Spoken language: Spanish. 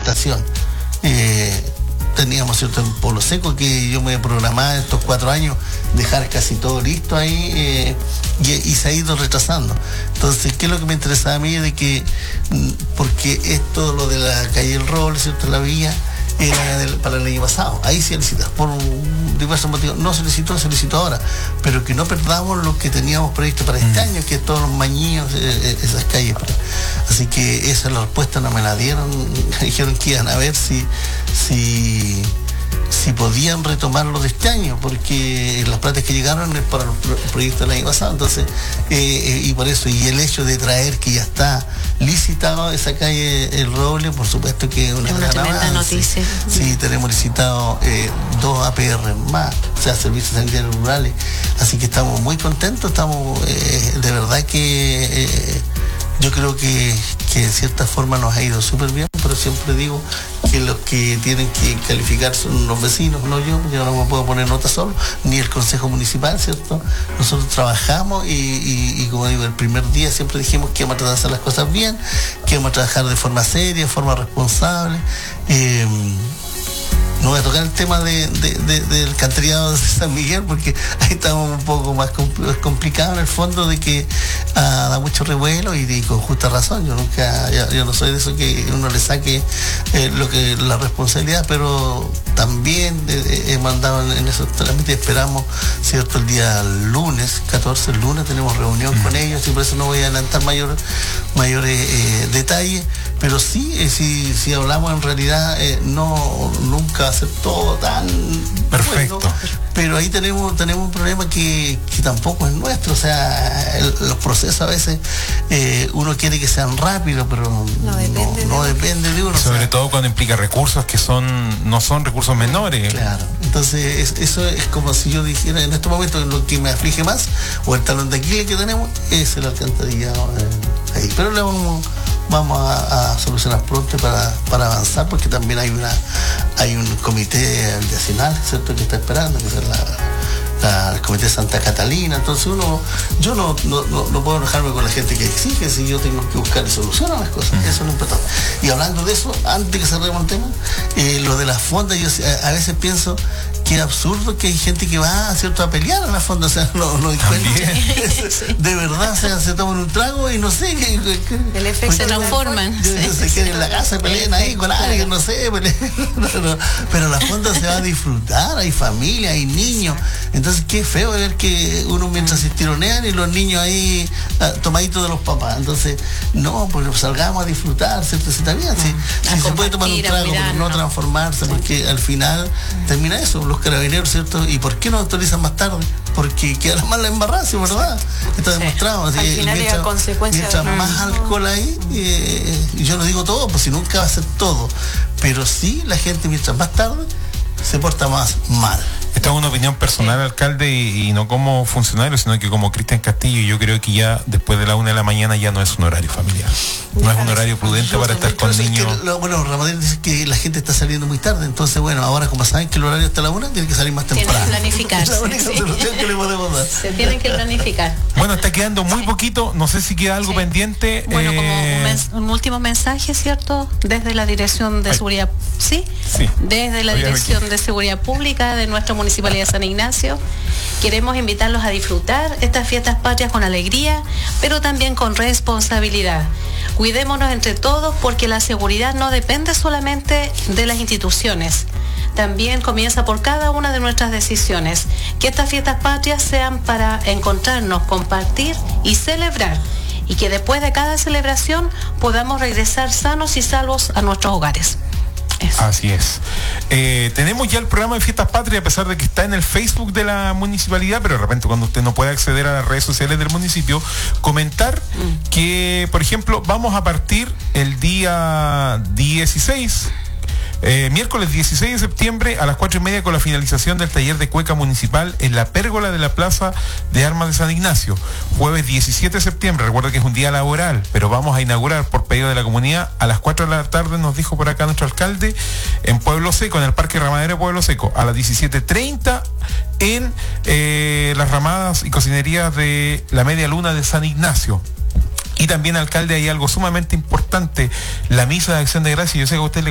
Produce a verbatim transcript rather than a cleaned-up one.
pavimentación. Eh, teníamos, ¿cierto?, en Pueblo Seco, que yo me programaba estos cuatro años dejar casi todo listo ahí, eh, y, y se ha ido retrasando. Entonces, ¿qué es lo que me interesaba a mí? De que, porque esto, lo de la calle El Roble, ¿cierto?, la vía, era del, para el año pasado. Ahí se licita, por diversos motivos. No se licitó, se licitó ahora. Pero que no perdamos lo que teníamos previsto para este mm. año, que todos los mañillos, eh, esas calles. Así que esa la respuesta no me la dieron. Dijeron que iban a ver si, si, si podían retomarlo de este año, porque las platas que llegaron es para el proyecto del año pasado. Entonces, eh, y por eso, y el hecho de traer que ya está licitado esa calle El Roble, por supuesto que es una, es una gran tremenda avance. noticia. Sí, tenemos licitado eh, dos A P R más, o sea, servicios sanitarios rurales. Así que estamos muy contentos, estamos, eh, de verdad que eh, yo creo que, que en cierta forma nos ha ido súper bien, pero siempre digo que los que tienen que calificar son los vecinos, no yo, yo no me puedo poner nota solo, ni el Consejo Municipal, ¿cierto? Nosotros trabajamos y, y, y como digo, el primer día siempre dijimos que íbamos a tratar de hacer las cosas bien, que íbamos a trabajar de forma seria, de forma responsable. Eh, No voy a tocar el tema de, de, de, del alcantarillado de San Miguel, porque ahí estamos un poco más compl- complicado en el fondo, de que ah, da mucho revuelo y, y con justa razón. Yo nunca, yo, yo no soy de eso que uno le saque eh, lo que la responsabilidad, pero también eh, he mandado en, en esos trámites, esperamos, ¿cierto?, el día lunes, catorce, el lunes tenemos reunión mm. con ellos, y por eso no voy a adelantar mayor, mayores eh, detalles, pero sí, eh, si, si hablamos en realidad, eh, no, nunca hacer todo tan perfecto, bueno, pero ahí tenemos tenemos un problema que, que tampoco es nuestro, o sea, el, los procesos a veces eh, uno quiere que sean rápidos, pero no depende, no, no de, depende de uno. Sobre o sea, todo cuando implica recursos que son no son recursos menores. Claro, entonces es, eso es como si yo dijera en este momento, lo que me aflige más, o el talón de Aquiles que tenemos, es el alcantarillado eh, ahí, pero le vamos vamos a, a solucionar pronto para, para avanzar, porque también hay una hay un comité habitacional, ¿cierto?, que está esperando, que es la, la, el comité Santa Catalina. Entonces uno, yo no, no, no, no puedo enojarme con la gente que exige, si yo tengo que buscar soluciones a las cosas, mm. eso es lo importante. Y hablando de eso, antes que cerremos el tema, eh, lo de las fondas, yo a, a veces pienso que es absurdo que hay gente que va, ¿cierto?, a pelear a la fonda, o sea, no, no de verdad, o sea, se toman un trago y no sé, que, que, el efecto se transforman, sí, se quedan en la casa, peleen ahí con alguien, no sé, peleen, no, no, pero la fonda se va a disfrutar, hay familia, hay niños, entonces qué feo ver que uno mientras se tironean y los niños ahí uh, tomaditos de los papás. Entonces, no, pues salgamos a disfrutar, ¿cierto? Si está bien, si, si se puede tomar un trago, pero no transformarse, porque al final termina eso, los carabineros, ¿cierto? ¿Y por qué no autorizan más tarde? Porque queda más la embarrada, ¿verdad? Está demostrado. Al así, final mientras, consecuencia mientras de... más alcohol hay, eh, yo no digo todo, pues si nunca va a ser todo, pero sí la gente mientras más tarde se porta más mal. Esta es una opinión personal, sí, alcalde, y, y no como funcionario, sino que como Cristian Castillo. Yo creo que ya después de la una de la mañana ya no es un horario familiar. No es un horario prudente para estar con niños. Que, lo, bueno, Ramadel dice que la gente está saliendo muy tarde, entonces bueno, ahora como saben que el horario está a la una, tienen que salir más temprano. Tienen que planificarse. Es la única solución que le podemos dar. Se tienen que planificar. Bueno, está quedando muy poquito, no sé si queda algo sí. pendiente. Bueno, eh... como un, mens- un último mensaje, ¿cierto? Desde la Dirección de Ay. Seguridad, ¿sí? Sí. Desde la Dirección de Seguridad Pública de nuestra Municipalidad de San Ignacio, queremos invitarlos a disfrutar estas fiestas patrias con alegría, pero también con responsabilidad. Cuidémonos entre todos, porque la seguridad no depende solamente de las instituciones. También comienza por cada una de nuestras decisiones. Que estas fiestas patrias sean para encontrarnos, compartir y celebrar. Y que después de cada celebración podamos regresar sanos y salvos a nuestros hogares. Eso. Así es. Eh, tenemos ya el programa de Fiestas Patrias, a pesar de que está en el Facebook de la municipalidad, pero de repente cuando usted no puede acceder a las redes sociales del municipio, comentar mm. que, por ejemplo, vamos a partir el día dieciséis, Eh, miércoles dieciséis de septiembre a las cuatro y media con la finalización del taller de cueca municipal en la pérgola de la Plaza de Armas de San Ignacio. Jueves diecisiete de septiembre, recuerda que es un día laboral, pero vamos a inaugurar por pedido de la comunidad a las cuatro de la tarde, nos dijo por acá nuestro alcalde, en Pueblo Seco, en el Parque Ramadero de Pueblo Seco, a las diecisiete treinta en eh, las ramadas y cocinerías de la Media Luna de San Ignacio. Y también, alcalde, hay algo sumamente importante, la misa de Acción de Gracia. Yo sé que a usted le